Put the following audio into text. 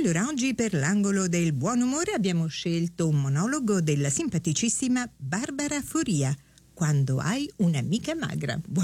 Allora, oggi per l'angolo del buon umore abbiamo scelto un monologo della simpaticissima Barbara Foria, Quando hai un'amica magra.